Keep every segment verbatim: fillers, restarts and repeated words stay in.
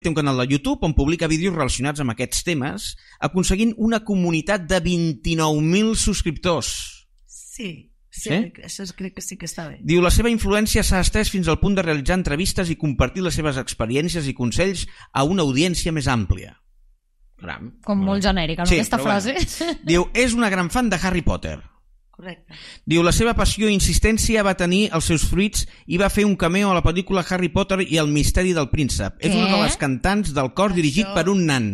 té un canal de YouTube on publica vídeos relacionats amb aquests temes, aconseguint una comunitat de vint-i-nou mil subscriptors. Sí, sí, sí? Això crec que sí que està bé. Diu, la seva influència s'ha estès fins al punt de realitzar entrevistes i compartir les seves experiències i consells a una audiència més àmplia. Ram, Com molt genèrica, no, sí, aquesta frase. Bueno. Diu, és una gran fan de Harry Potter. Correcte. Diu, la seva passió i insistència va tenir els seus fruits i va fer un cameo a la pel·lícula Harry Potter i el misteri del príncep. Què? És una de les cantants del cor això... dirigit per un nan.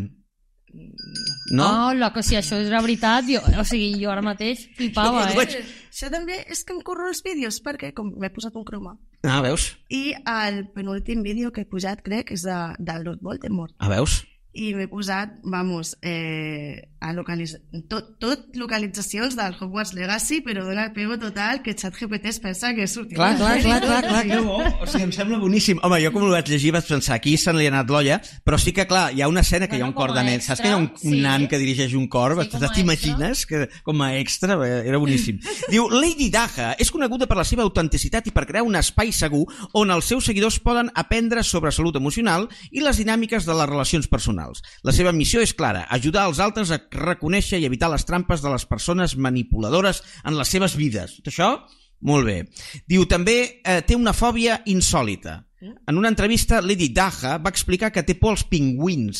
No? Hola, que si això era veritat, jo, o sigui, jo ara mateix flipava, eh? Això també és que em corro els vídeos, perquè com m'he posat un croma. Ah, veus? I el penúltim vídeo que he posat, crec, és de, de Lord Voldemort. Ah, veus? I m'he posat, vamos, eh, a localitzar tot, tot localitzacions del Hogwarts Legacy, però dona pego total que ChatGPT es pensa que és sortit. Clar, clar, clar, clar, clar, que bo. O sigui, em sembla boníssim. Home, jo com ho vaig llegir vaig pensar, aquí se n'hi ha anat l'olla, però sí que, clar, hi ha una escena que bueno, hi ha un cor de nen. Saps que hi ha un, un sí. nan que dirigeix un cor? Sí, t'imagines? Que, com a extra, era boníssim. Diu, Lady Gaga és coneguda per la seva autenticitat i per crear un espai segur on els seus seguidors poden aprendre sobre salut emocional i les dinàmiques de les relacions personals. La seva missió és clara, ajudar els altres a reconèixer i evitar les trampes de les persones manipuladores en les seves vides. Tot això, molt bé. Diu, també eh, té una fòbia insòlita. En una entrevista, Lady Gaga va explicar que té por als pingüins.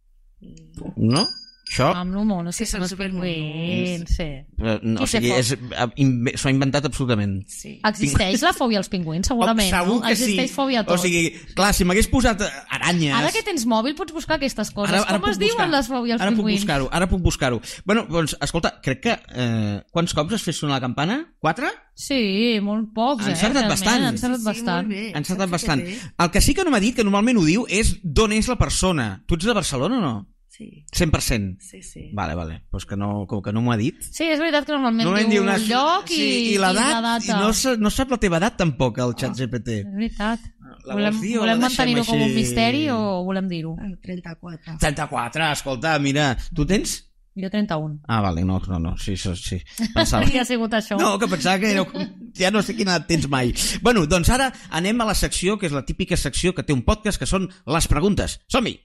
No? Això... Amb l'humor, no sé si són els pingüins, sí. Però, no, o sigui, és, s'ho ha inventat absolutament. Sí. Existeix la fòbia als pingüins, segurament, oh, segur no? Que Existeix sí. fòbia a tot. O sigui, clar, si m'hagués posat aranyes... Ara que tens mòbil pots buscar aquestes coses. Ara, ara Com es diuen les fòbies als ara pingüins? Puc buscar-ho, ara puc buscar-ho. Bueno, doncs, escolta, crec que... Eh, quants cops has fet sonar la campana? Quatre? Sí, molt pocs, eh? Han encertat bastant. Han encertat sí, bastant. Bé, Han encertat bastant. El que sí que no m'ha dit, que normalment ho diu, és d'on és la persona. Tu ets de Barcelona o no? Sí. cent per cent? Sí, sí. Vale, vale. Pues que no, com que no m'ho ha dit. Sí, és veritat que normalment, normalment diu un lloc i, sí, i, la i la data. I no, no sap la teva edat tampoc, el xat G P T. És veritat. La volem dir, volem la mantenir-ho com un misteri o volem dir-ho? trenta-quatre. trenta-quatre, escolta, mira. Tu tens? Jo trenta-un. Ah, vale, no, no, no, sí, sí. Pensava... Què ha sigut això? No, que pensava que era... ja no sé quina edat tens mai. Bueno, doncs ara anem a la secció, que és la típica secció que té un podcast, que són les preguntes. Som-hi!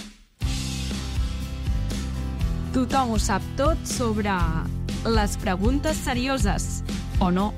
Tothom ho sap tot sobre les preguntes serioses, o no?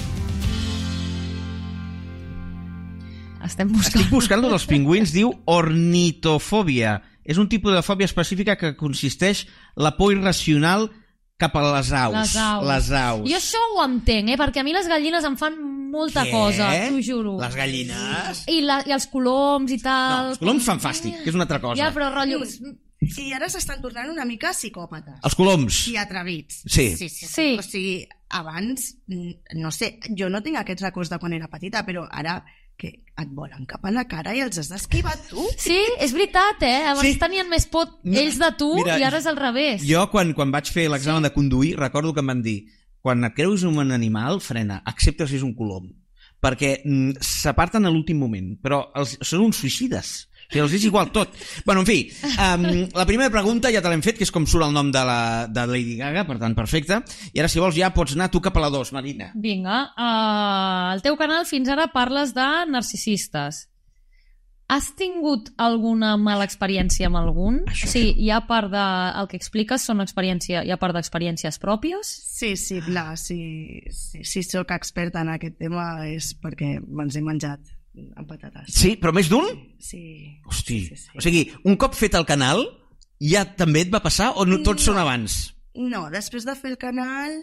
Estem buscant... Estic buscant dels pingüins, diu ornitofòbia. És un tipus de fòbia específica que consisteix la por irracional cap a les aus. Les aus. Les aus. Jo això ho entenc, eh? Perquè a mi les gallines em fan molta Què? cosa, t'ho juro. Les gallines? I, la, I els coloms i tal. No, els coloms fan fàstic, que és una altra cosa. Ja, però rotllo... I ara s'estan tornant una mica psicòpates. Els coloms. I atrevits. Sí. Sí, sí, sí. sí. O sigui, abans, no sé, jo no tinc aquests records de quan era petita, però ara que et volen cap a la cara i els has d'esquivar tu. Sí, és veritat, eh? Abans sí. tenien més por ells de tu. Mira, i ara és al revés. Jo, quan, quan vaig fer l'examen sí. de conduir, recordo que em van dir, quan et creus un animal, frena, excepte si és un colom. Perquè mm, s'aparten a l'últim moment, però els, són uns suïcides. O sigui, els és igual tot. Bueno, en fi, um, la primera pregunta ja te l'hem fet, que és com surt el nom de la de Lady Gaga, per tant, perfecte. I ara, si vols, ja pots anar tu cap a la dos, Marina. Vinga. Uh, al teu canal fins ara parles de narcisistes. Has tingut alguna mala experiència amb algun? Això, sí, hi ha part de... El que expliques són experiència, hi ha part d'experiències pròpies? Sí, sí, clar. Si, si, si sóc experta en aquest tema és perquè me'ls he menjat amb patates. Sí? Però més d'un? Sí. Hosti. Sí, sí. O sigui, un cop fet el canal, ja també et va passar o no, tots no. són abans? No, després de fer el canal...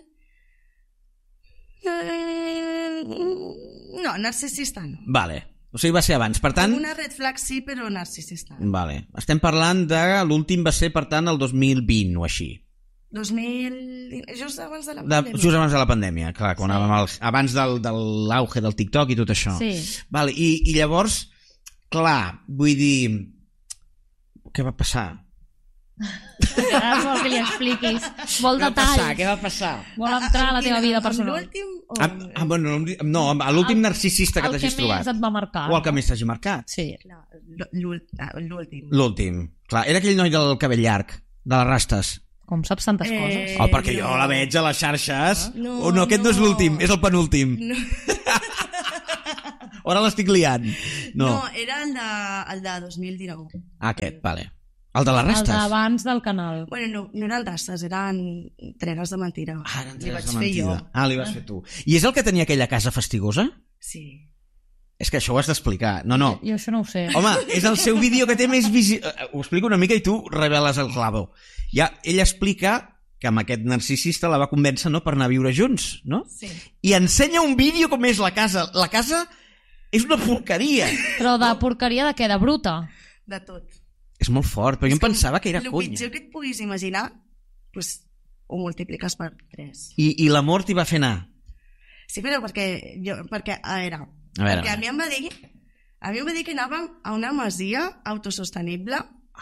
No, narcisista no. Vale. O sigui, va ser abans. Per tant... Una red flag sí, però narcisista no. Vale. Estem parlant de... L'últim va ser, per tant, el dos mil vint o així. dos mil... Just abans de la de, pandèmia. Just abans de la pandèmia, clar, quan sí. al, abans del, de l'auge del TikTok i tot això. Sí. Vale, i, i llavors, clar, vull dir... Què va passar? Ara vol que li expliquis. Vol Què va detalls. passar? Què va passar? Vol entrar a la teva vida personal. L'últim... O... Ah, ah, bueno, no, a l'últim narcisista que t'hagis trobat. El que més et va marcar. O el que més t'hagi marcat. Sí. L'últim. L'últim. Clar, era aquell noi del cabell llarg, de les rastes. Com saps tantes eh, coses? Oh, perquè no. jo la veig a les xarxes. No, oh, no, aquest no, no és l'últim, és el penúltim. No. Ara l'estic liant. No, no era el de, el de dos mil dinou. Ah, aquest, vale. El de les El restes? d'abans del canal. Bueno, no, no eren restes, eren tregues de mentira. Ah, eren Li tregues vaig de fer mentida. jo. Ah, li vas fer tu. I és el que tenia aquella casa fastigosa? Sí. És que això ho has d'explicar. No, no. Jo això no ho sé. Home, és el seu vídeo que té més visi... Ho explico una mica i tu reveles el clavo. Ja, ell explica que amb aquest narcisista la va convèncer, no?, per anar a viure junts, no? Sí. I ensenya un vídeo com és la casa. La casa és una porqueria. Però de porqueria de què? De bruta? De tot. És molt fort, però jo em pensava que era el conya. El pitjor que et puguis imaginar, pues, ho multipliques per tres. I, i l'amor t'hi va fer anar? Sí, però perquè, jo, perquè a veure, A veure, perquè a mi em va dir a mi em va dir que anàvem a una masia autosostenible,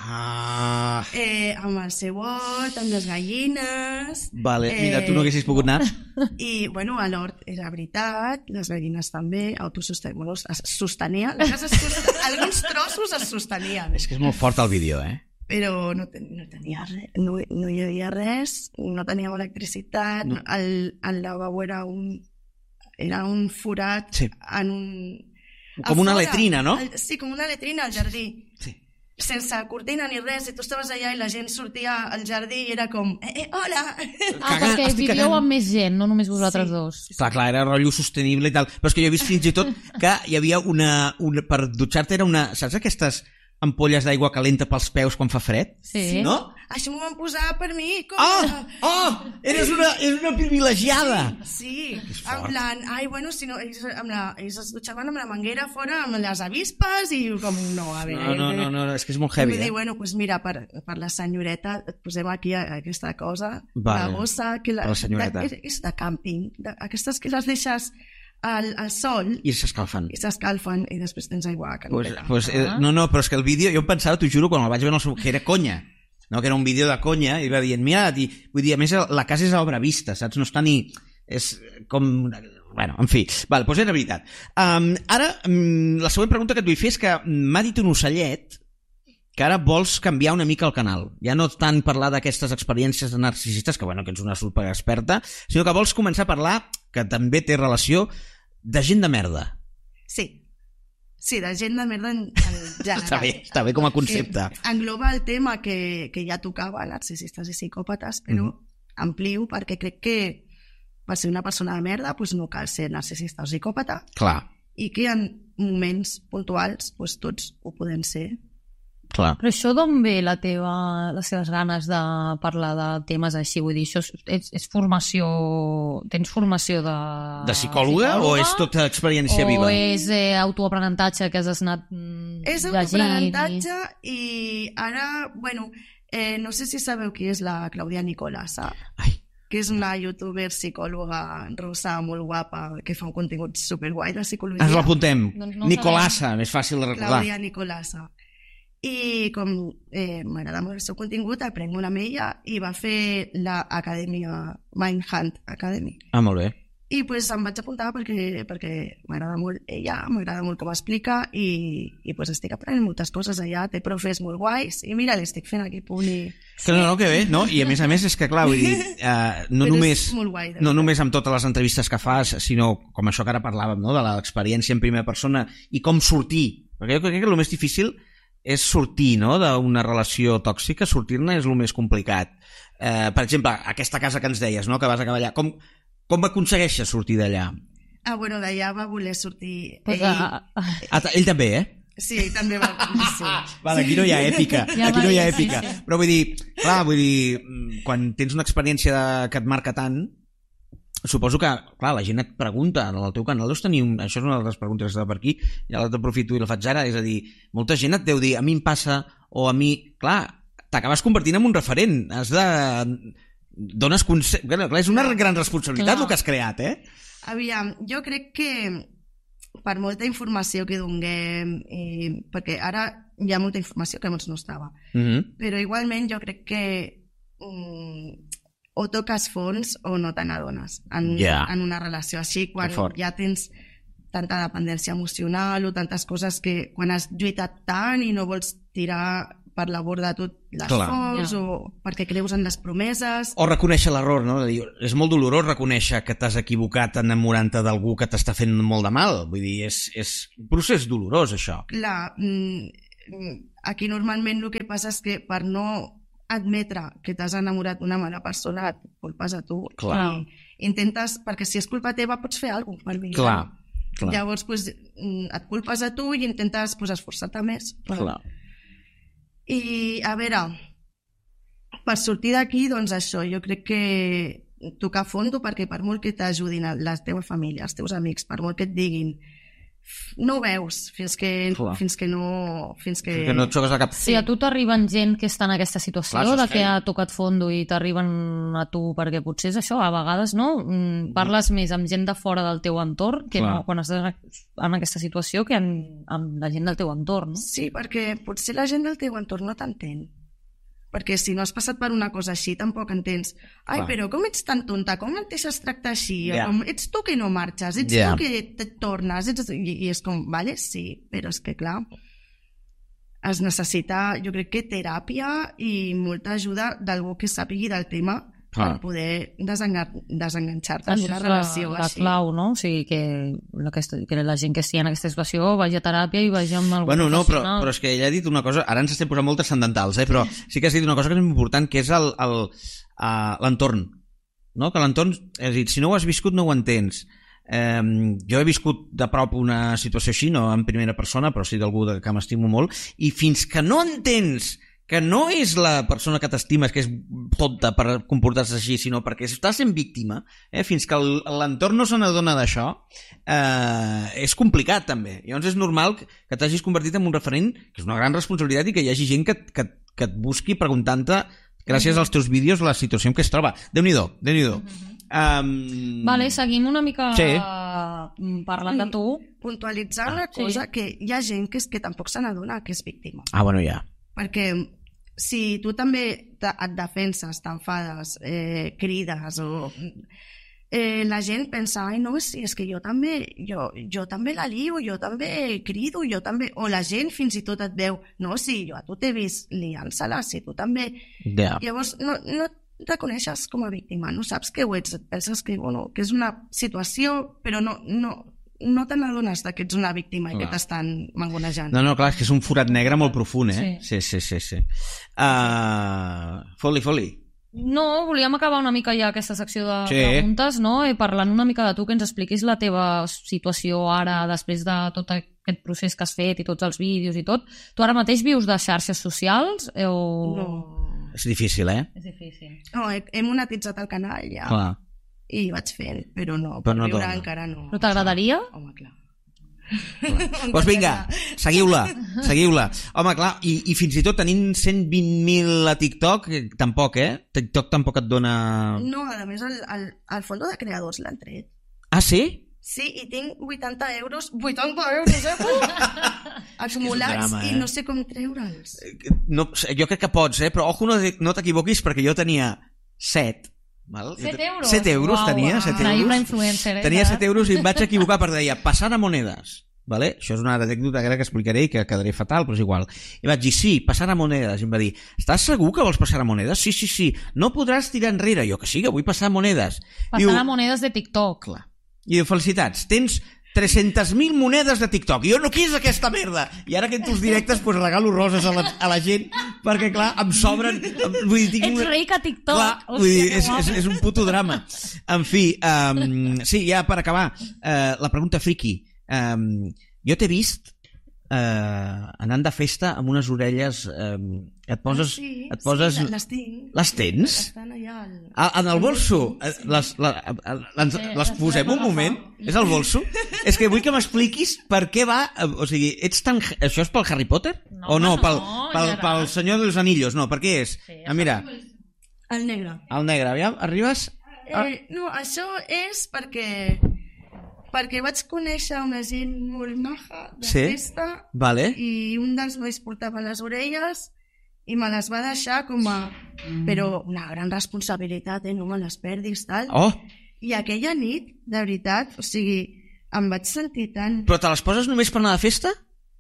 Ah... eh, amb el seu hort, amb les gallines... Vale, mira, tu no haguessis pogut anar? I, bueno, a l'hort era veritat, les gallines també, autosostenible, bueno, es sostenia, la casa es sostenia, alguns trossos es sostenien. És que és molt fort el vídeo, eh? Però no, ten, no tenia res, no, no hi havia res, no teníem electricitat, no. el, el lavabo era un, era un forat sí. en un... Com una letrina, no? El, sí, com una letrina al jardí. Sí. Sense cortina ni res, i tu estaves allà i la gent sortia al jardí i era com, eh, eh, hola! Ah, perquè vivíeu amb més gent, no només vosaltres sí. dos. Sí, clar, clar, era rotllo sostenible i tal, però és que jo he vist fins i tot que hi havia una... una per dutxar-te era una... Saps aquestes ampolles d'aigua calenta pels peus quan fa fred? Sí. No? Això m'ho van posar per mi, com... Oh! Oh! Eres una, eres una privilegiada! Sí, sí. En plan, ai, bueno, si no, ells, amb la, ells es dutxaven amb la manguera fora, amb les avispes, i com, no, a veure... No, no, no, no és que és molt heavy, eh? eh? Dir, bueno, doncs pues mira, per, per la senyoreta et posem aquí aquesta cosa, vale. la bossa... Que la, la senyoreta. De, és de càmping, de, aquestes que les deixes al, al sol... I s'escalfen. I s'escalfen, i després tens aigua pues, calenta. pues, eh, no, no, però és que el vídeo, jo em pensava, t'ho juro, quan el vaig veure, no, que era conya. No, que era un vídeo de conya, i va dient, mira, i, vull dir, a més, la casa és a obra vista, saps? No està ni... És com... Bueno, en fi, val, doncs era veritat. Um, ara, um, la següent pregunta que et vull fer és que m'ha dit un ocellet que ara vols canviar una mica el canal. Ja no tant parlar d'aquestes experiències de narcisistes, que bueno, que ets una superexperta, sinó que vols començar a parlar, que també té relació, de gent de merda. Sí. Sí, de gent de merda en, en general. Està bé, està bé com a concepte. Que engloba el tema que, que ja tocava, narcisistes i psicòpates, però mm -hmm. amplio perquè crec que per ser una persona de merda pues no cal ser narcisista o psicòpata. Clar. I que en moments puntuals pues tots ho podem ser. Clar. Però això d'on ve la teva, les teves ganes de parlar de temes així? Vull dir, això és, és formació... Tens formació de... De psicòloga, psicòloga o és tota experiència o viva? O és eh, autoaprenentatge que has anat mm, És autoaprenentatge i... i ara, bueno, eh, no sé si sabeu qui és la Claudia Nicolasa. Ai. Que és una youtuber psicòloga russa molt guapa que fa un contingut superguai de psicologia. Ens l'apuntem. Doncs no Nicolasa, més fàcil de recordar. Claudia Nicolasa. I com eh, m'agrada molt el seu contingut, aprenc una amb ella i va fer l'acadèmia Mindhunt Academy. Ah, molt bé. I pues em vaig apuntar perquè, perquè m'agrada molt ella, m'agrada molt com explica i, i pues estic aprenent moltes coses allà, té profes molt guais i mira, l'estic fent aquí publi. Que no, no, que bé, no? I a més a més és que, clar, vull dir, eh, no, només, guai, no només amb totes les entrevistes que fas, sinó com això que ara parlàvem, no? De l'experiència en primera persona i com sortir. Perquè jo crec que el més difícil és sortir, no?, d'una relació tòxica, sortir-ne és el més complicat. Eh, per exemple, aquesta casa que ens deies, no?, que vas acabar allà. Com, com aconsegueixes sortir d'allà? Ah, bueno, d'allà va voler sortir... Pues, ell, ah, ah, ell també, eh? Sí, ell també va... Sí. Vale, aquí no hi ha èpica, Ja aquí no hi ha va, sí, èpica. sí. Però vull dir, clar, vull dir, quan tens una experiència de, que et marca tant, suposo que, clar, la gent et pregunta, en el teu canal deus tenir un... Això és una de les preguntes que està per aquí, ja l'aprofito i la faig ara, és a dir, molta gent et deu dir, a mi em passa, o a mi... Clar, t'acabes convertint en un referent, has de... Dones conse... Clar, és una gran responsabilitat Clar. el que has creat, eh? Aviam, jo crec que per molta informació que donem, i, perquè ara hi ha molta informació que abans no estava, Mm -hmm. però igualment jo crec que mm, o toques fons o no te n'adones en, Ja. en una relació així, quan Que fort. ja tens tanta dependència emocional o tantes coses que quan has lluitat tant i no vols tirar per l'abord de tot l'esforç, Clar. o perquè creus en les promeses. O reconèixer l'error, no? De dir, és molt dolorós reconèixer que t'has equivocat enamorant-te d'algú que t'està fent molt de mal. Vull dir, és, és un procés dolorós, això. Clar, aquí normalment el que passa és que per no admetre que t'has enamorat d'una mala persona, et culpes a tu. Clar. I intentes, perquè si és culpa teva pots fer alguna cosa per millorar. Clar, clar. Llavors pues, et culpes a tu i intentes pues, esforçar-te més. Clar. I a veure, per sortir d'aquí, doncs això, jo crec que tocar fondo, perquè per molt que t'ajudin la teva família, els teus amics, per molt que et diguin, no ho veus fins que, fins que no... Fins que... que no et xoques a cap. Sí, a tu t'arriben gent que està en aquesta situació, Clar, de que ha tocat fondo i t'arriben a tu, perquè potser és això, a vegades no, parles més amb gent de fora del teu entorn que no, quan estàs en aquesta situació que amb, amb la gent del teu entorn, no? Sí, perquè potser la gent del teu entorn no t'entén. Perquè si no has passat per una cosa així tampoc entens. Ai, clar. Però com ets tan tonta? Com et deixes tractar així? Yeah. Com, ets tu que no marxes? Ets yeah. tu que et tornes? Ets... I, I és com, vale, sí, però és que clar, es necessita, jo crec que teràpia i molta ajuda d'algú que sàpigui del tema per ah. poder desengan desenganxar-te d'una relació la, així. La clau, no? O sigui, que la, que, que la gent que estigui en aquesta situació vagi a teràpia i vagi amb algun bueno, no, però, professional. però és que ella ha dit una cosa, ara ens estem posant molt transcendentals, eh? Però sí que has dit una cosa que és important, que és l'entorn. No? Que l'entorn, és a dir, si no ho has viscut no ho entens. Eh, jo he viscut de prop una situació així, no en primera persona, però sí d'algú que m'estimo molt, i fins que no entens que no és la persona que t'estimes que és tonta per comportar-se així, sinó perquè estàs sent víctima, eh? Fins que l'entorn no se n'adona d'això, eh, és complicat també. Llavors és normal que t'hagis convertit en un referent, que és una gran responsabilitat, i que hi hagi gent que, que, que et busqui preguntant-te, gràcies als teus vídeos, la situació en què es troba. Déu-n'hi-do, Déu-n'hi-do. Um... Vale, seguim una mica sí. parlant de tu. Puntualitzar una cosa, sí. que hi ha gent que, és que tampoc se n'adona que és víctima. Ah, bueno, ja. Perquè si tu també et defenses, t'enfades, eh, crides, o eh, la gent pensa, ai no, si és que jo també, jo, jo també la lio, jo també crido, jo també... O la gent fins i tot et veu, no, si jo a tu t'he vist liant-se-la, si tu també... Yeah. Llavors no, no et reconeixes com a víctima, no saps que ho ets, et penses que, bueno, que és una situació, però no... no no te n'adones que ets una víctima i que t'estan mangonejant. No, no, clar, és que és un forat negre molt profund, eh? Sí, sí, sí. sí. Uh, Foli, Foli. No, volíem acabar una mica ja aquesta secció de sí. preguntes, no? I parlant una mica de tu, que ens expliquis la teva situació ara, després de tot aquest procés que has fet i tots els vídeos i tot. Tu ara mateix vius de xarxes socials? O... No. És difícil, eh? És difícil. No, he, he monetitzat el canal ja. Clar. I vaig fent, però no, per no viure dona. encara no. Però t'agradaria? Home, clar. Doncs pues vinga, seguiu-la, seguiu-la. Home, clar, i, i fins i tot tenint cent vint mil a TikTok, tampoc, eh? TikTok tampoc et dona... No, a més, el, el, el fondo de creadors l'han tret. Ah, sí? Sí, i tinc vuitanta euros, vuitanta euros, eh? acumulats, drama, eh? I no sé com treure'ls. No, jo crec que pots, eh? Però ojo, no, no t'equivoquis, perquè jo tenia set. Val? set euros? set euros wow, tenia, set euros. Una influencer, eh? Tenia set euros i em vaig equivocar perquè deia passar a monedes. Vale? Això és una anècdota que explicaré i que quedaré fatal, però és igual. I vaig dir, sí, passar a monedes. I em va dir, estàs segur que vols passar a monedes? Sí, sí, sí. No podràs tirar enrere. Jo que sí, que vull passar a monedes. Passar diu, a monedes de TikTok. Clar. I diu, felicitats, tens tres-centes mil monedes de TikTok. I jo no quis aquesta merda. I ara que en tus directes pues, regalo roses a la, a la gent perquè, clar, em sobren... Vull dir, tinc Ets una... ric a TikTok. Clar, Hòstia, vull dir, és, és, és un puto drama. En fi, um, sí, ja per acabar, uh, la pregunta friki. Um, jo t'he vist uh, anant de festa amb unes orelles... Um, et poses... Ah, sí, et poses... sí, les tinc. Les tens? Estan allà al... A, en el bolso? Les, la, les, les posem un moment? És el bolso? És que vull que m'expliquis per què va... O sigui, ets tan... Això és pel Harry Potter? No, o no, no pel, pel, pel Senyor dels Anillos? No, per què és? Sí, ah, mira. El negre. El negre, aviam, arribes... Eh, no, això és perquè... perquè vaig conèixer una gent molt maja de sí? festa vale. I un dels nois portava les orelles i me les va deixar com a... Però una gran responsabilitat, eh? No me les perdis, tal. Oh. I aquella nit, de veritat, o sigui, em vaig sentir tan... Però te les poses només per anar de festa?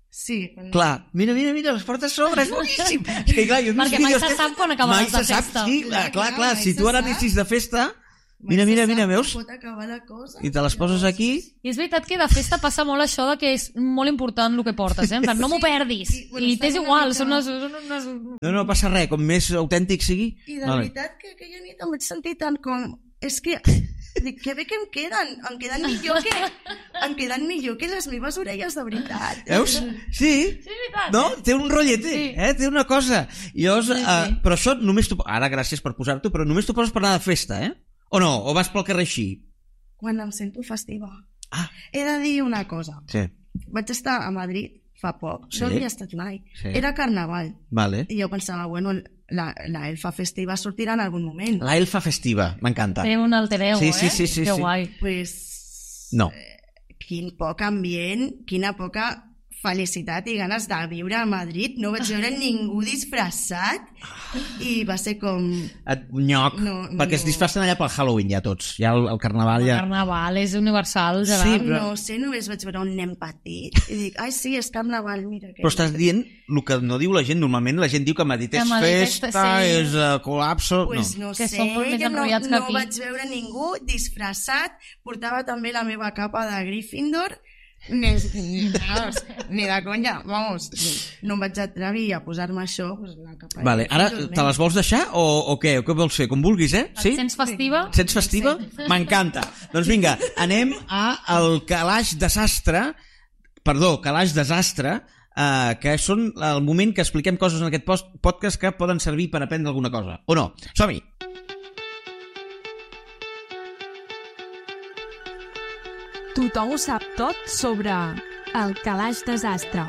Sí. Clar, mira, mira, mira, les portes sobre, és boníssim. És que, clar, jo Perquè mai se sap quan acabaràs de festa. Sí, clar, clar, clar, si tu ara anessis de festa, mira, mira, mira, veus? Pot acabar la cosa. I te les poses aquí. I és veritat que de festa passa molt això de que és molt important el que portes, eh? No m'ho perdis. I t'és igual, són unes... No, no passa res, com més autèntic sigui. I de veritat que aquella nit em vaig sentir tant com... És que... Dic, que bé que em queden, em queden millor que em queden millor que les meves orelles de veritat. Veus? Sí. Sí, és veritat. No? Té un rotllete, Sí. eh? Té una cosa. I llavors, Sí, sí. uh, però això només t'ho... Ara, gràcies per posar-t'ho, però només t'ho poses per anar de festa, eh? O no? O vas pel carrer així? Quan em sento festiva. Ah. He de dir una cosa. Sí. Vaig estar a Madrid fa poc. Sí. No havia estat mai. Sí. Era carnaval. Vale. I jo pensava, bueno, la, la elfa festiva sortirà en algun moment. La elfa festiva, m'encanta. Té un alter ego, Sí, sí, eh? sí, sí, Que sí. guai. Pues... No. Quin poc ambient, quina poca felicitat i ganes de viure a Madrid. No vaig veure ningú disfressat i va ser com... Et nyoc, No, no. perquè es disfressen allà pel Halloween ja tots. Ja el, el carnaval El ja... carnaval és universal, Sí, Gerard. però- No sé, només vaig veure un nen petit i dic, ai sí, és carnaval, mira. Que... Però estàs dient el que no diu la gent. Normalment la gent diu que Madrid Que és Madrid és- festa, sí. és uh, col·lapso... Pues No. no, Que sé, som molt més que no, enrotllats que no aquí. vaig veure ningú disfressat, portava també la meva capa de Gryffindor, ni, ni, vamos, ni de conya, vamos, no em vaig atrevir a posar-me això, pues, la capa Vale, de ara Gryffindor, te les vols deixar o, o què? O què vols fer? Com vulguis, eh? Et sents festiva? Et sents festiva? M'encanta. Doncs vinga, anem a el calaix desastre, perdó, calaix desastre, eh, que són el moment que expliquem coses en aquest post podcast que poden servir per aprendre alguna cosa. O no? Som-hi! Tothom ho sap tot sobre el calaix desastre.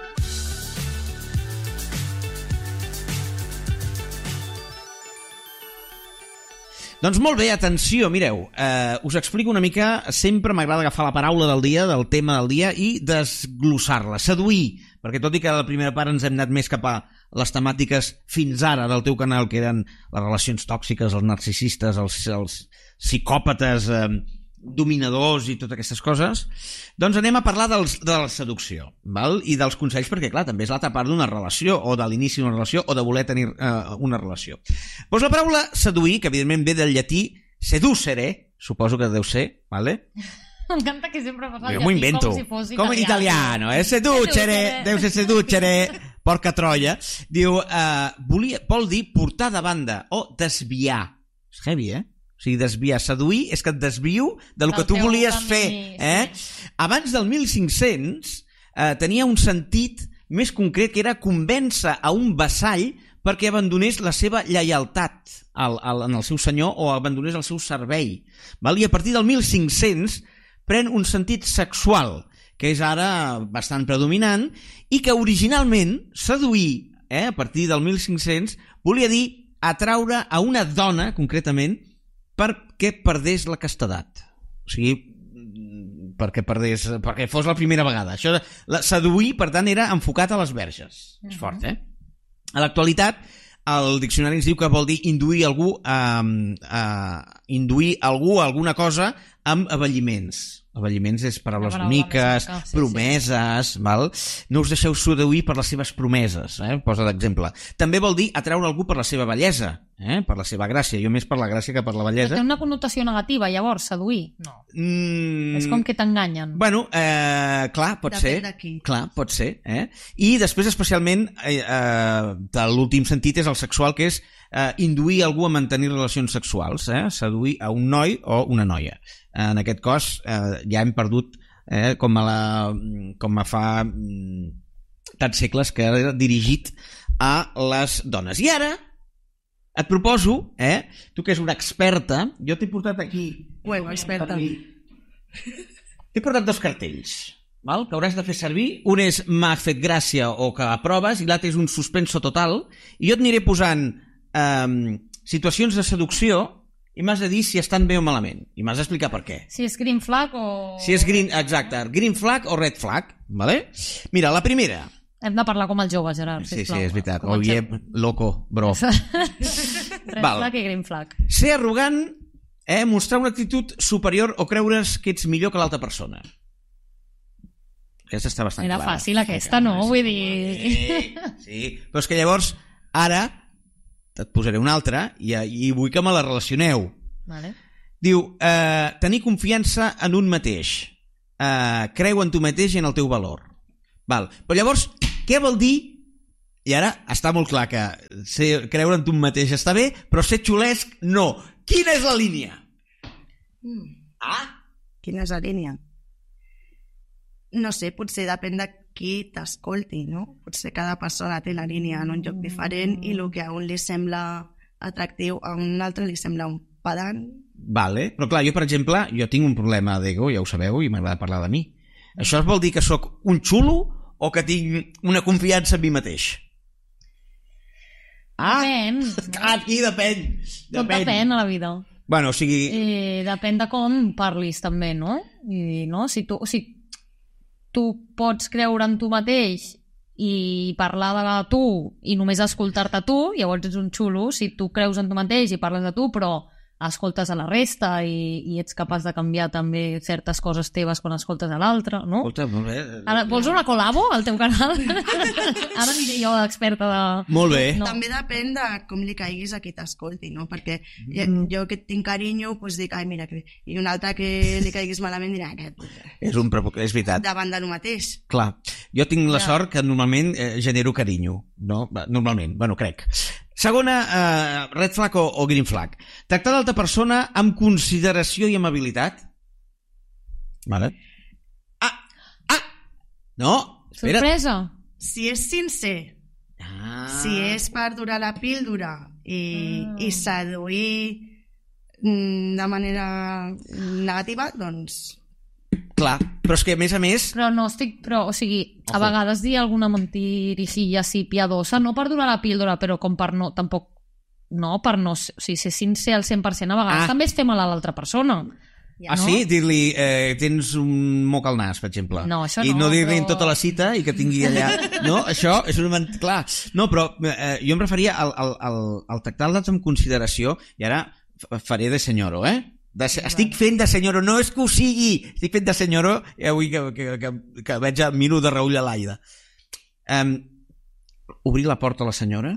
Doncs molt bé, atenció, mireu, eh, us explico una mica, sempre m'agrada agafar la paraula del dia, del tema del dia, i desglossar-la, seduir, perquè tot i que a la primera part ens hem anat més cap a les temàtiques fins ara del teu canal, que eren les relacions tòxiques, els narcisistes, els, els psicòpates, eh, dominadors i totes aquestes coses, doncs anem a parlar dels, de la seducció, val? I dels consells, perquè clar, també és l'altra part d'una relació, o de l'inici d'una relació, o de voler tenir eh, una relació. Doncs la paraula seduir, que evidentment ve del llatí seducere, suposo que deu ser, vale? M'encanta que sempre fas el Jo m'ho llatí invento, com si fos com en italiano, eh? Seducere, deu ser seducere, porca troia. Diu, eh, volia, vol dir portar de banda o desviar. És heavy, eh? O sigui, desviar, seduir, és que et desvio del que tu teu volies camí, fer. Eh? sí. Abans del mil cinc-cents eh, tenia un sentit més concret, que era convèncer a un vassall perquè abandonés la seva lleialtat al, al, en el seu senyor o abandonés el seu servei. Val? I a partir del mil cinc-cents pren un sentit sexual, que és ara bastant predominant, i que originalment seduir, eh, a partir del mil cinc-cents, volia dir atraure a una dona, concretament, perquè perdés la castedat. O sigui, perquè perdés, perquè fos la primera vegada. Això de, la, seduir, per tant, era enfocat a les verges. Uh-huh. És fort, eh? A l'actualitat, el diccionari ens diu que vol dir induir algú a, a induir algú a alguna cosa amb avelliments. Avelliments és paraules boniques, sí, promeses, sí. Val? No us deixeu seduir per les seves promeses, eh? Posa d'exemple. També vol dir atraure algú per la seva bellesa, eh? Per la seva gràcia. Jo més per la gràcia que per la bellesa. Té una connotació negativa, llavors, seduir? No. Mm... És com que t'enganyen. Bueno, eh, clar, pot Depèn ser. d'aquí. Clar, pot ser. Eh? I després, especialment, eh, eh, l'últim sentit és el sexual, que és eh, induir algú a mantenir relacions sexuals, eh? Seduir a un noi o una noia. En aquest cos eh, ja hem perdut, eh, com, a la, com a fa mm, tants segles, que era dirigit a les dones. I ara et proposo, eh, tu que és una experta, jo t'he portat aquí... Bueno, experta. T'he portat dos cartells, val? Que hauràs de fer servir. Un és m'ha fet gràcia o que aproves, i l'altre és un suspenso total, i jo et aniré posant eh, situacions de seducció i m'has de dir si estan bé o malament, i m'has d'explicar per què. Si és green flag o... Si és green, exacte, green flag o red flag, vale? Mira, la primera... Hem de parlar com el jove, Gerard, Sí, sisplau. sí, és veritat. Com el Oye, xef. loco, bro. Red Val. flag i green flag. Ser arrogant, eh, mostrar una actitud superior o creure's que ets millor que l'altra persona. Aquesta està bastant Era clara. fàcil aquesta, no? Vull dir... Sí, sí, però és que llavors, ara, et posaré una altra i, i vull que me la relacioneu. Vale. Diu, eh, tenir confiança en un mateix. Eh, creu en tu mateix i en el teu valor. Val. Però llavors, què vol dir? I ara està molt clar que ser, creure en tu mateix està bé, però ser xulesc, no. Quina és la línia? Mm. Ah? Quina és la línia? No sé, potser depèn de qui t'escolti, no? Potser cada persona té la línia en un lloc diferent i el que a un li sembla atractiu a un altre li sembla un pedant. Vale, però clar, jo per exemple, jo tinc un problema d'ego, ja ho sabeu, i m'agrada parlar de mi. Això vol dir que sóc un xulo o que tinc una confiança en mi mateix? Ah, Depèn. Aquí depèn. Tot depèn a la vida. Bueno, o sigui... Eh, depèn de com parlis també, no? I, no? Si tu, si tu pots creure en tu mateix i parlar de tu i només escoltar-te tu, llavors ets un xulo. Si tu creus en tu mateix i parles de tu, però escoltes a la resta i, i ets capaç de canviar també certes coses teves quan escoltes a l'altre, no? Escolta, molt bé. Ara, vols una col·labo al teu canal? Ara aniré jo experta de... Molt bé. No. També depèn de com li caiguis a qui t'escolti, no? Perquè mm. jo que et tinc carinyo, doncs dic, ai, mira, que... i un altre que li caiguis malament dirà, aquest... És, un, és veritat. Davant de lo mateix. Clar. Jo tinc la ja. sort que normalment eh, genero carinyo, no? Normalment, bueno, crec. Segona, eh, red flag o, o green flag. Tractar l'altra persona amb consideració i amabilitat. Vale. Ah! Ah! No! Espera. Sorpresa! Si és sincer, Ah. si és per durar la píldora i, ah. i seduir de manera negativa, doncs... Clar, però és que a més a més... Però no estic... Però, o sigui, a Ojo. vegades dir alguna mentiricilla així piadosa, no per donar la píldora, però com per no... Tampoc... No, per no... O sigui, ser sincer al cent per cent a vegades Ah. també és fer mal a l'altra persona. Ah, no? sí? Dir-li, eh, tens un moc al nas, per exemple. No, això I no, no dir-li però- en tota la cita i que tingui allà... No, això és una ment... Clar. No, però eh, jo em referia al, al, al, al tractar-les amb consideració, i ara f- faré de senyoro, eh? De, estic fent de senyoro, no és que ho sigui, estic fent de senyoro, i avui que, que, que, que veig a miro de Raül a l'Aida. Um, obrir la porta a la senyora?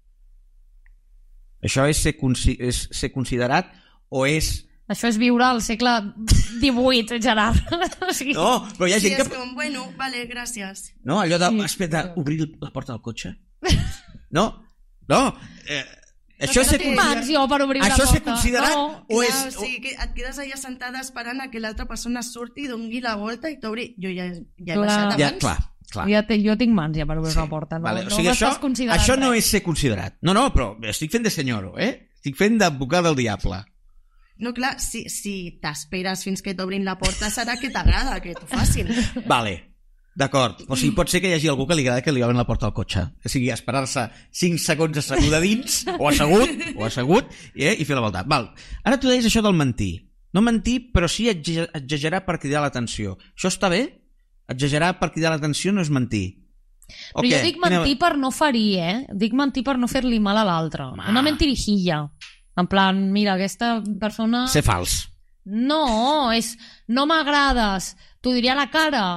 Això és ser, consi és ser considerat o és... Això és viure al segle divuit, Gerard. O sigui, No, però hi ha Si gent és que... com, bueno, vale, gràcies. No, allò de... Sí. Espera, obrir la porta del cotxe? No, no. Eh, això és ser tinc mans jo per obrir una Això és ser porta. considerat No. o Clar, és... o sigui, que et quedes allà sentada esperant a que l'altra persona surti, doni la volta i t'obri. Jo ja, ja he Clar. baixat Ja, abans. clar, clar. Jo, te, jo tinc mans ja per obrir una porta. No, Vale, o no sigui, això, m'estàs considerant això no res. és ser considerat. No, no, però estic fent de senyoro, eh? Estic fent d'advocat del diable. No, clar, si, si t'esperes fins que t'obrin la porta serà que t'agrada que t'ho facin. Vale, d'acord. O sigui, pot ser que hi hagi algú que li agrada que li obrin la porta al cotxe. O sigui, esperar-se cinc segons assegut a dins, o assegut, o assegut, eh, i fer la volta. Val. Ara tu deies això del mentir. No mentir, però sí exage- exagerar per cridar l'atenció. Això està bé? Exagerar per cridar l'atenció no és mentir. O Però què? jo dic Quina- mentir per no ferir, eh? Dic mentir per no fer-li mal a l'altre. Home. Una mentirijilla. En plan, mira, aquesta persona... Ser fals. No, és... No m'agrades. T'ho diré a la cara.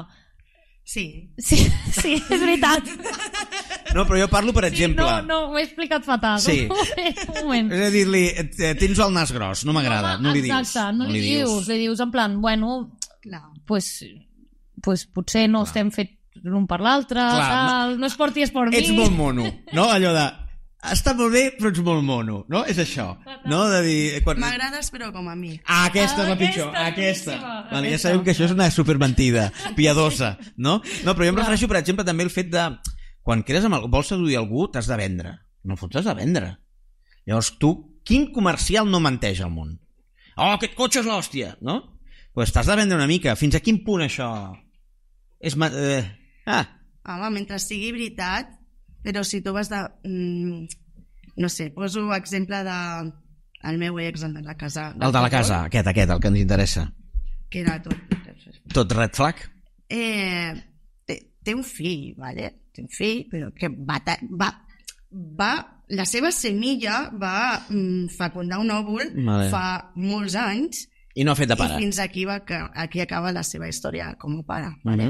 Sí. Sí, sí, és veritat. No, però jo parlo, per exemple... Sí, no, no, ho he explicat fatal. Sí. Un moment, un moment. És a dir-li, eh, tens el nas gros, no m'agrada, no li dius. Exacte, no, li dius. Li dius en plan, bueno, Clar. pues, pues potser no Clar. estem fets l'un per l'altre, Clar, tal, no es porti, és per mi. Ets molt mono, no? Allò de... Està molt bé, però ets molt mono, no? És això, no? De dir... Quan... M'agrades, però com a mi. Ah, aquesta és la Ah, pitjor, aquesta és aquesta. boníssima, Vale, ja aquesta. sabem que això és una supermentida, piadosa, no? No, però jo em Clar. refereixo, per exemple, també el fet de... Quan quedes amb algú, vols seduir algú, t'has de vendre. No fons, t'has de vendre. Llavors, tu, quin comercial no menteix al món? Oh, aquest cotxe és l'hòstia, no? Doncs pues t'has de vendre una mica. Fins a quin punt això... És... ma- Eh... Ah, Home, mentre sigui veritat, però si tu vas de... Mm, no sé, poso exemple de el meu ex, el de la casa. el de la casa, aquest, aquest, el que ens interessa. Que era tot... Tot red flag? Eh, té, té un fill, ¿vale? Té un fill, però que va... ta- va, va la seva semilla va mm, fecundar un òvul Vale. fa molts anys I no ha fet de pare. i fins aquí, va, que- aquí acaba la seva història com a pare. ¿vale? Mhm.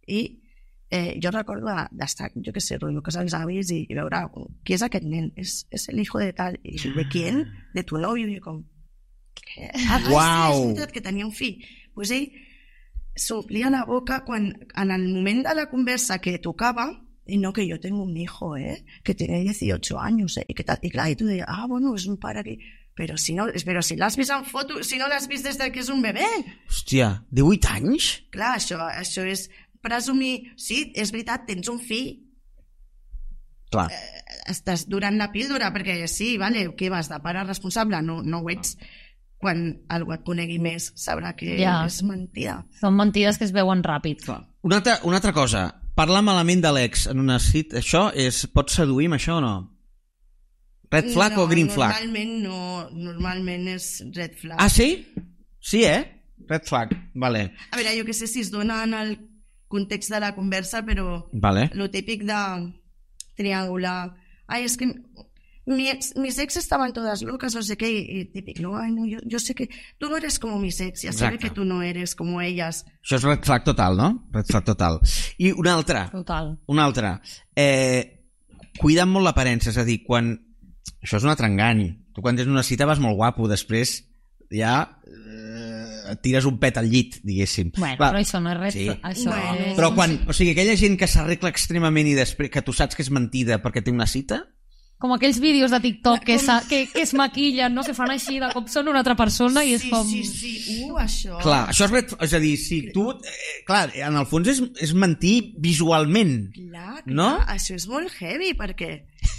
I eh, jo recordo d'estar, jo què sé, rotllo que els avis i, i veure qui és aquest nen, és, és el hijo de tal, i dic, ¿de quién? De tu novio, i com, què? Ah, Uau! sí, és veritat que tenia un fill. Pues ell s'omplia la boca quan, en el moment de la conversa que tocava, y no, que yo tengo un hijo, ¿eh? Que tiene dieciocho años, ¿eh? Y, que tal, y clar, y tú dius, ah, bueno, és un pare aquí. Però si, no, però si l'has vist en foto, si no l'has vist des que és un bebè. Hòstia, divuit anys? Clar, això, això és presumir... Sí, és veritat, tens un fill. Clar. Eh, estàs durant la píldora, perquè sí, vale, què vas, de pare responsable? No, no ho ets. Quan algú et conegui més sabrà que Ja. és mentida. Són mentides que es veuen ràpid. Clar. Una altra, una altra cosa, parlar malament de l'ex en una cita, això és, pot seduir amb això o no? Red flag no, o green flag? Normalment no, normalment és red flag. Ah, sí? Sí, eh? Red flag, vale. A veure, jo que sé si es dona en el context de la conversa, però Vale. lo típic de triangular. Ai, és que mi ex, mis ex estaban todas locas, no sé qué, y, y típic, no, ay, no, yo, yo sé que tú no eres como mis ex, ya sé que tú no eres como ellas. Això és red flag total, no? Red flag total. I una altra, Total. una altra. Eh, cuidant molt l'aparença, és a dir, quan... Això és un altre engany. Tu quan tens una cita vas molt guapo, després ja eh, et tires un pet al llit, diguéssim. Bueno, Clar, però això no és res. sí. Això Bueno. és... Però quan, o sigui, aquella gent que s'arregla extremament i després que tu saps que és mentida perquè té una cita, Com aquells vídeos de TikTok que, sa, que, que es maquillen, no? Que fan així de cop són una altra persona i és Sí, com... sí, sí, uh, això... clar, això és, red, és a dir, si tu, eh, clar, en el fons és, és mentir visualment, Clar, clar, no? això és molt heavy, perquè...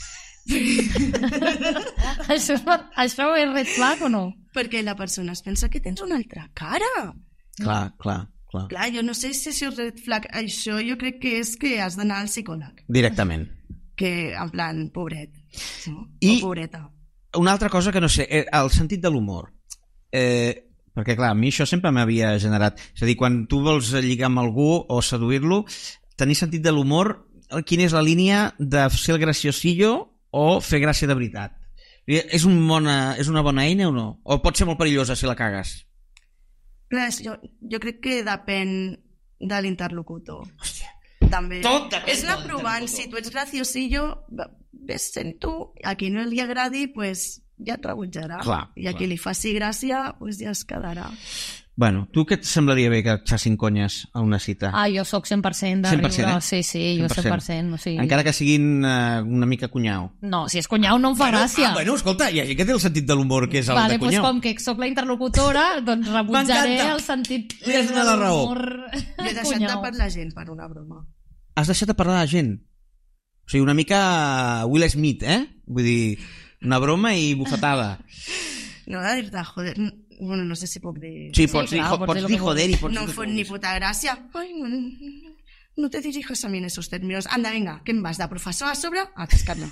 això, és, això és red flag o no? Perquè la persona es pensa que tens una altra cara. Clar, clar, clar. Clar, jo no sé si això és red flag. Això jo crec que és que has d'anar al psicòleg. Directament. Que, en plan, pobret. No? I- O pobreta. Una altra cosa que no sé, eh, el sentit de l'humor. Eh, perquè, clar, a mi això sempre m'havia generat... És a dir, quan tu vols lligar amb algú o seduir-lo, tenir sentit de l'humor, quina és la línia de ser el graciosillo o fer gràcia de veritat? És, un bona, és una bona eina o no? O pot ser molt perillosa si la cagues? Clar, jo, jo crec que depèn de l'interlocutor. Hòstia. També. Tot depèn És anar de provant. l'interlocutor. Si tu ets graciosillo, ves sent tu. A qui no li agradi, pues, ja et rebutjarà. Clar, I a clar. qui li faci gràcia, pues, ja es quedarà. Bueno, tu què et semblaria bé que et facin conyes a una cita? Ah, jo sóc cent per cent de cent per cent, riure. eh? Sí, sí, jo cent per cent. O sigui... Encara que siguin uh, una mica cunyau. No, si és cunyau no em fa gràcia. Ah, bueno, escolta, hi ha gent que té el sentit de l'humor que és el Vale, de doncs cunyau. com que sóc la interlocutora, doncs rebutjaré M'encanta. el sentit Li has donat la raó. Jo he deixat de cunyau. parlar gent per una broma. Has deixat de parlar de gent. O sigui, una mica Will Smith, eh? Vull dir, una broma i bufetada. No, de dir-te, joder, n- bueno, no sé si puc dir... Sí, Sí, pots dir, clar, jo- pots pots dir el dir que joder i pots No dir... em fot ni puta gràcia. Ay, no, no, no te dirijas a mí en esos términos. Anda, venga, ¿qué em vas? De professor a sobre a cascar-me.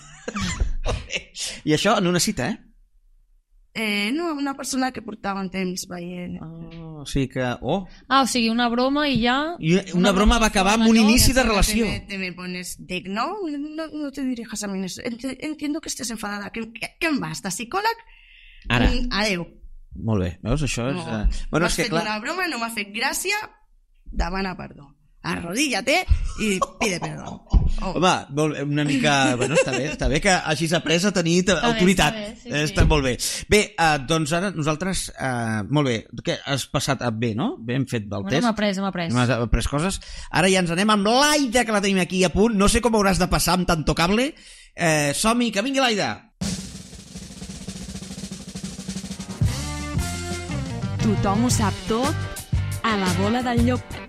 I això en una cita, eh? Eh, no, una persona que portava un temps veient... Oh, o sigui que... Oh, Ah, o sigui, una broma i ja... i una broma va acabar amb un no? inici de Te relació. me, te me pones... Dic, no, no, no te dirijas a mí en eso. Ent- Entiendo que estés enfadada. ¿Qué, qué, qué em vas? De psicòleg? Ara. Mm, adeu. Molt bé, veus? Això és... No. eh, Bueno, M'has és que fet clar... una broma, no m'ha fet gràcia, demana perdó. Arrodíllate i pide perdó. Oh. Home, molt bé, una mica... Bueno, està bé, està bé que hagis après a tenir t- bé, autoritat. està bé, sí, Eh, sí. Està molt bé. Bé, uh, doncs ara nosaltres... Uh, molt bé, què has passat uh, bé, no? Bé, hem fet el Bueno, test. hem après, hem après. Hem après coses. Ara ja ens anem amb l'Aida, que la tenim aquí a punt. No sé com hauràs de passar amb tanto cable. Eh, som-hi, que vingui l'Aida. Tothom ho sap tot a la bola del llop.